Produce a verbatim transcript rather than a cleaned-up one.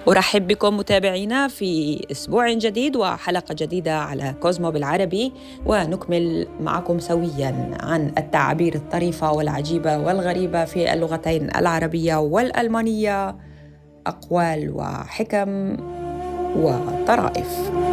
أرحب بكم متابعينا في أسبوع جديد وحلقة جديدة على كوزمو بالعربي، ونكمل معكم سوياً عن التعابير الطريفة والعجيبة والغريبة في اللغتين العربية والألمانية، أقوال وحكم وطرائف.